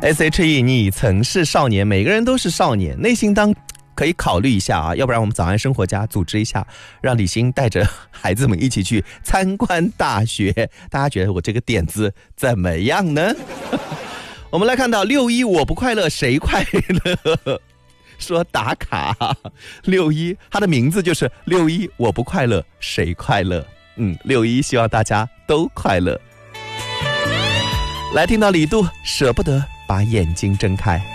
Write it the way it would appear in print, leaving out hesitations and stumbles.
SHE， 你曾是少年，每个人都是少年，内心当可以考虑一下啊，要不然我们早安生活家组织一下，让李欣带着孩子们一起去参观大学，大家觉得我这个点子怎么样呢？我们来看到6·1我不快乐谁快乐，说打卡6·1，他的名字就是6·1我不快乐谁快乐。6·1希望大家都快乐。来听到李杜舍不得把眼睛睁开。